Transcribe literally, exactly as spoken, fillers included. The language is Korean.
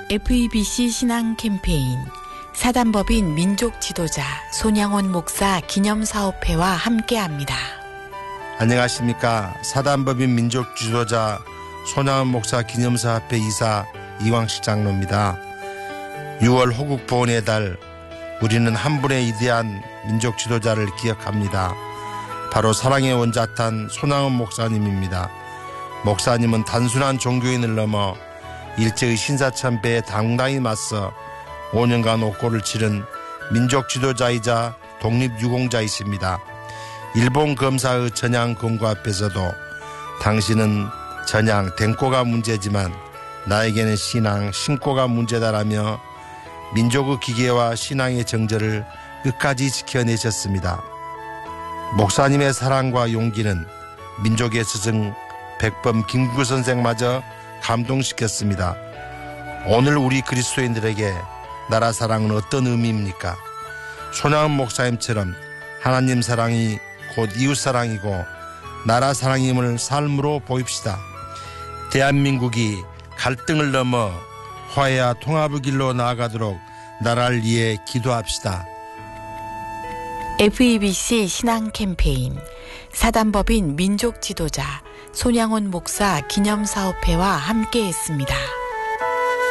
에프이비씨 신앙 캠페인 사단법인 민족 지도자 손양원 목사 기념사업회와 함께합니다. 안녕하십니까. 사단법인 민족 지도자 손양원 목사 기념사업회 이사 이왕식 장로입니다. 유월 호국 보훈의 달, 우리는 한 분의 위대한 민족 지도자를 기억합니다. 바로 사랑의 원자탄 손양원 목사님입니다. 목사님은 단순한 종교인을 넘어 일제의 신사참배에 당당히 맞서 오 년간 옥고를 치른 민족 지도자이자 독립유공자이십니다. 일본 검사의 전향 검거 앞에서도 당신은 전향 댕꼬가 문제지만 나에게는 신앙 신꼬가 문제다라며 민족의 기계와 신앙의 정절을 끝까지 지켜내셨습니다. 목사님의 사랑과 용기는 민족의 스승 백범 김구 선생마저 감동시켰습니다. 오늘 우리 그리스도인들에게 나라 사랑은 어떤 의미입니까? 손양원 목사님처럼 하나님 사랑이 곧 이웃 사랑이고 나라 사랑임을 삶으로 보입시다. 대한민국이 갈등을 넘어 화해와 통합의 길로 나아가도록 나라를 위해 기도합시다. 에프이비씨 신앙 캠페인 사단법인 민족 지도자 손양원 목사 기념사업회와 함께했습니다.